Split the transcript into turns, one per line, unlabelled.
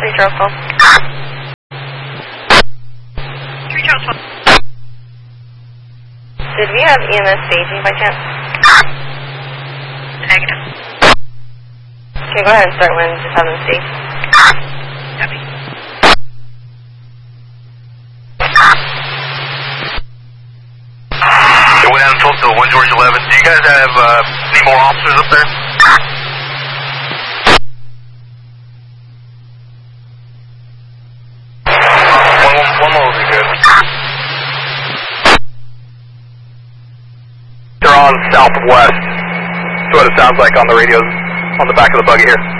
3 Charles 12.
3 Charles 12.
Did we have EMS staging by chance?
Negative.
Okay, go ahead and start when just have them stage.
Copy.
It went out in Tulsa, 1 George 11. Do you guys have any more officers up there? One more would be good. They're on southwest. That's what it sounds like on the radios on the back of the buggy here.